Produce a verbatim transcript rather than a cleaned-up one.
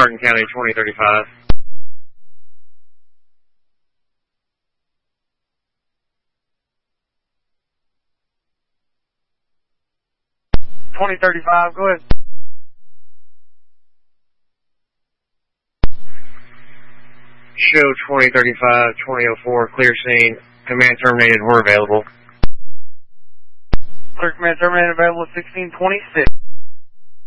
Hardin County, twenty thirty-five. twenty thirty-five, go ahead. Show twenty thirty-five, twenty oh four, clear scene. Command terminated, we're available. Clear command terminated, available sixteen twenty-six.